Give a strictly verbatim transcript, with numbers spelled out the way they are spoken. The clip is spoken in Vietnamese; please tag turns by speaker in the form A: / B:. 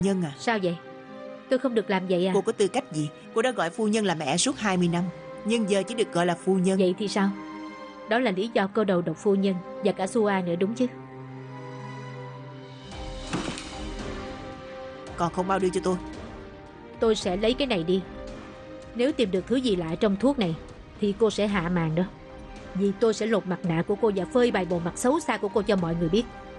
A: Nhân à,
B: Sao vậy? Tôi không được làm vậy à?
A: cô có tư cách gì? Cô đã gọi phu nhân là mẹ suốt hai mươi năm, nhưng giờ chỉ được gọi là phu nhân.
B: Vậy thì sao? Đó là lý do cô đầu độc phu nhân và cả Sua nữa đúng chứ?
A: Còn không mau đưa cho tôi.
B: Tôi sẽ lấy cái này đi. Nếu tìm được thứ gì lạ trong thuốc này thì cô sẽ hạ màn đó. Vì tôi sẽ lột mặt nạ của cô và phơi bày bộ mặt xấu xa của cô cho mọi người biết.